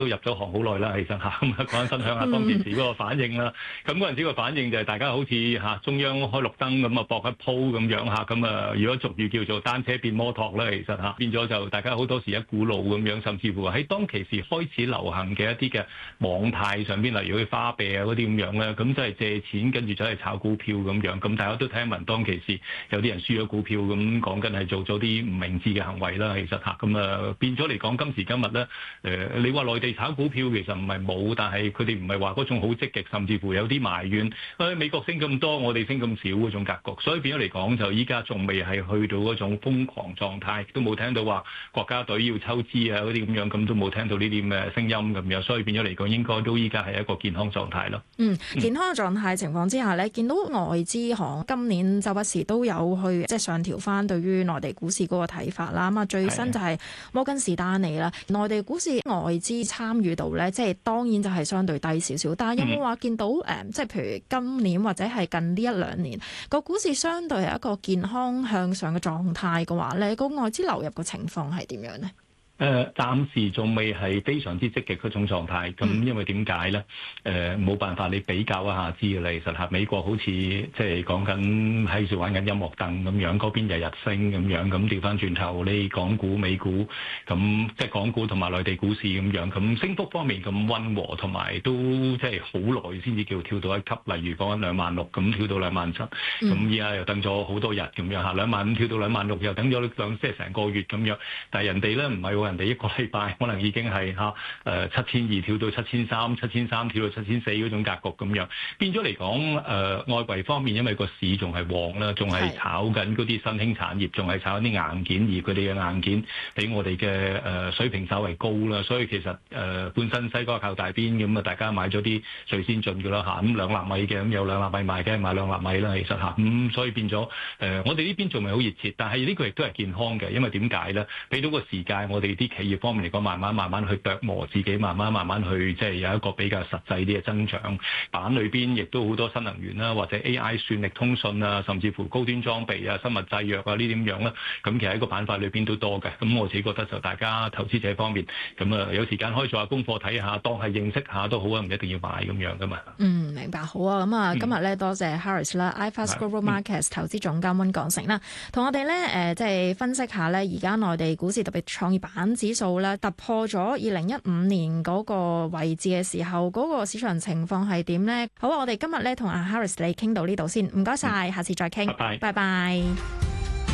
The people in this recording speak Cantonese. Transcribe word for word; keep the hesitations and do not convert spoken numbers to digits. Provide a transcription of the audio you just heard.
都入咗行好耐啦，其實嚇咁啊，講緊分享下當其時嗰個反應啦。咁嗰陣時個反應就係大家好似嚇中央開綠燈咁啊，搏一鋪咁樣嚇。咁啊，如果俗語叫做單車變摩托啦，其實嚇變咗就大家好多時一股腦咁樣，甚至乎喺當其時開始流行嘅一啲嘅網貸上邊，例如好似花唄啊嗰啲咁樣咧，咁就係借錢跟住走去炒股票咁樣。咁大家都聽聞當其時有啲人輸咗股票，咁講緊係做咗啲唔明智嘅行為啦，其實嚇。咁啊變咗嚟講，今時今日咧，誒你話內地炒股票其實唔係冇，但係佢哋唔係話嗰種好積極，甚至乎有啲埋怨，誒美國升咁多，我哋升咁少嗰種格局，所以變咗嚟講就依家仲未係去到嗰種瘋狂狀態，都冇聽到話國家隊要抽資啊嗰啲咁樣，咁都冇聽到呢啲咁嘅聲音咁樣，所以變咗嚟講應該都依家係一個健康狀態咯。 嗯，健康嘅狀態情況之下咧，見到外資行今年周不時都有去即係上調翻對於內地股市嗰個睇法啦。咁啊最新就係摩根士丹利啦，內地股市外資參與度咧，即係當然就係相對低少少，但係有冇話見到誒、嗯，即係譬如今年或者係近呢一兩年個股市相對係一個健康向上嘅狀態嘅話咧，個外資流入嘅情況係點樣呢？ 誒、呃、暫時仲未係非常之積極嗰種狀態，咁因為點解咧？誒、呃、冇辦法，你比較一下知嘅啦。其實嚇美國好似即係講緊喺度玩緊音樂凳咁樣，嗰邊日日升咁樣，咁調翻轉頭你港股、美股，咁即係港股同埋內地股市咁樣，咁升幅方面咁溫和，同埋都即係好耐先至叫跳到一級。例如講緊兩萬六，咁跳到兩萬七，咁依家又等咗好多日咁樣嚇，兩萬五跳到兩萬六，又等咗兩即係成個月咁樣。但係人哋咧唔係喎。人哋一個禮拜可能已經係嚇誒七千二跳到七千三，七千三跳到七千四嗰種格局咁樣，變咗嚟講誒外圍方面，因為個市仲係旺啦，仲係炒緊嗰啲新興產業，仲係炒緊啲硬件，而佢哋嘅硬件比我哋嘅誒水平稍為高啦，所以其實誒、呃、本身西瓜靠大邊咁啊，大家買咗啲最先進嘅啦嚇，咁兩納米嘅咁有兩納米賣嘅買兩納米啦，其實嚇咁、嗯，所以變咗誒、呃、我哋呢邊仲係好熱切，但係呢個亦都係健康嘅，因為點解咧？俾到個時間我哋啲企業方面嚟講，慢慢慢慢去琢磨自己，慢慢慢慢去即係有一個比較實際啲嘅增長。板裏邊亦都好多新能源啦，或者 A I 算力通訊啊，甚至乎高端裝備啊、生物製藥啊呢啲咁樣啦。咁其實喺個板塊裏邊都多嘅。咁我自己覺得就大家投資者方面，咁啊有時間可以做下功課睇下，當係認識下都好啊，唔一定要買咁樣噶嘛。 嗯，明白，好啊。咁啊，今日咧多謝 Harris 啦 ，iFAST Global Markets 投資總監溫鋼城啦，同我哋咧誒即係分析下咧而家內地股市特別創業板指數咧突破咗二零一五年嗰個位置嘅時候，嗰、那個市場情況係點呢？好啊，我哋今日咧同阿 Harris 你傾到呢度先，唔該晒，下次再傾，拜拜。